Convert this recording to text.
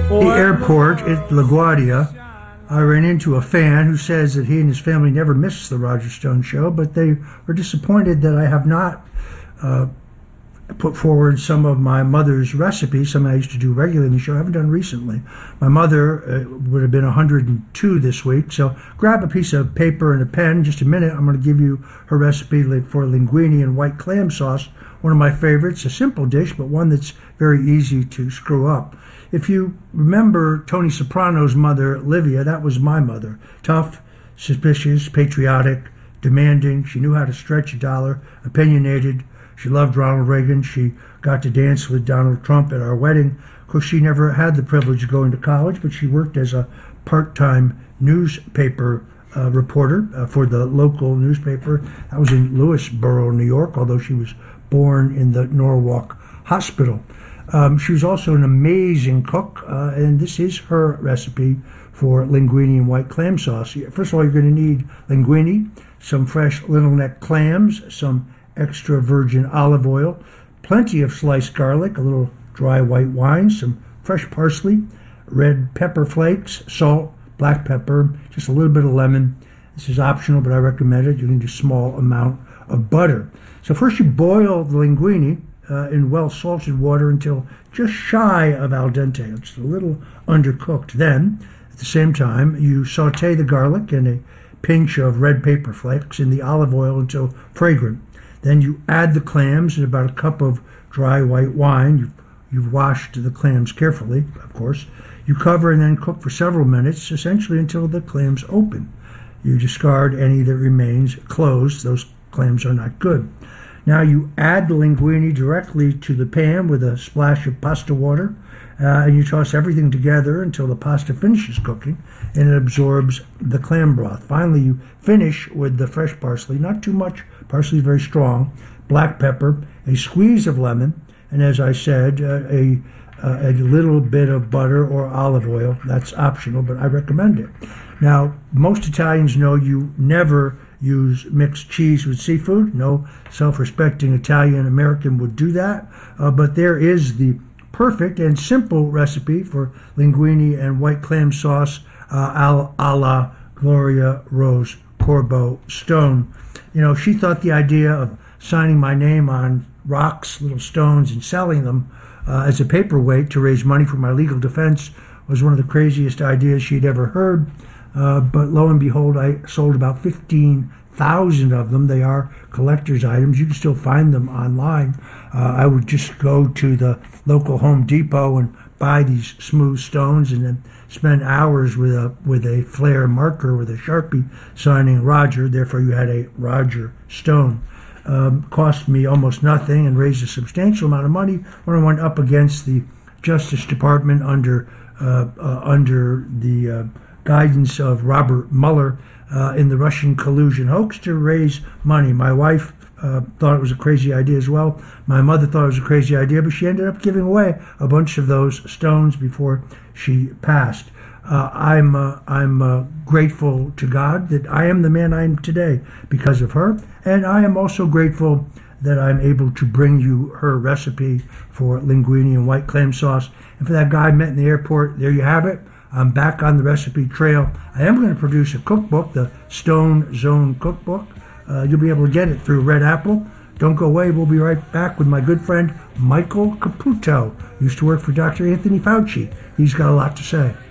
the airport at LaGuardia, I ran into a fan who says that he and his family never miss the Roger Stone show, but they are disappointed that I have not put forward some of my mother's recipes, something I used to do regularly in the show. I haven't done recently. My mother would have been 102 this week, so grab a piece of paper and a pen. In just a minute, I'm going to give you her recipe for linguine and white clam sauce, one of my favorites, a simple dish, but one that's very easy to screw up. If you remember Tony Soprano's mother, Livia, that was my mother. Tough, suspicious, patriotic, demanding. She knew how to stretch a dollar, opinionated. She loved Ronald Reagan. She got to dance with Donald Trump at our wedding. Of course, she never had the privilege of going to college, but she worked as a part-time newspaper reporter for the local newspaper. That was in Lewisboro, New York, although she was born in the Norwalk Hospital. She was also an amazing cook, and this is her recipe for linguine and white clam sauce. First of all, you're going to need linguine, some fresh little neck clams, some extra virgin olive oil, plenty of sliced garlic, a little dry white wine, some fresh parsley, red pepper flakes, salt, black pepper, just a little bit of lemon. This is optional, but I recommend it. You need a small amount of butter. So first you boil the linguine in well-salted water until just shy of al dente. It's a little undercooked. Then, at the same time, you saute the garlic and a pinch of red pepper flakes in the olive oil until fragrant. Then you add the clams and about a cup of dry white wine. You've washed the clams carefully, of course. You cover and then cook for several minutes, essentially until the clams open. You discard any that remains closed. Those clams are not good. Now you add the linguine directly to the pan with a splash of pasta water, and you toss everything together until the pasta finishes cooking and it absorbs the clam broth. Finally, you finish with the fresh parsley, not too much, parsley is very strong, black pepper, a squeeze of lemon, and as I said, a little bit of butter or olive oil. That's optional, but I recommend it. Now, most Italians know you never use mixed cheese with seafood. No self-respecting Italian American would do that. But there is the perfect and simple recipe for linguine and white clam sauce a la Gloria Rose Corbo Stone. You know, she thought the idea of signing my name on rocks, little stones, and selling them as a paperweight to raise money for my legal defense was one of the craziest ideas she'd ever heard. But lo and behold, I sold about 15,000 of them. They are collector's items. You can still find them online. I would just go to the local Home Depot and buy these smooth stones and then spend hours with a Flair marker with a Sharpie signing Roger. Therefore, you had a Roger Stone. Cost me almost nothing and raised a substantial amount of money when I went up against the Justice Department under the guidance of Robert Mueller in the Russian collusion hoax to raise money. My wife thought it was a crazy idea as well. My mother thought it was a crazy idea, but she ended up giving away a bunch of those stones before she passed. I'm grateful to God that I am the man I am today because of her, and I am also grateful that I'm able to bring you her recipe for linguine and white clam sauce. And for that guy I met in the airport, there you have it. I'm back on the recipe trail. I am going to produce a cookbook, the Stone Zone Cookbook. You'll be able to get it through Red Apple. Don't go away. We'll be right back with my good friend Michael Caputo. Used to work for Dr. Anthony Fauci. He's got a lot to say.